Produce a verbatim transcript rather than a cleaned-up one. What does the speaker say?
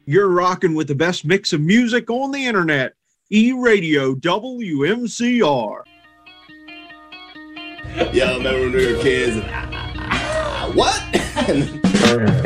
You're rocking with the best mix of music on the internet. E-Radio W M C R. Y'all remember when we were kids? What?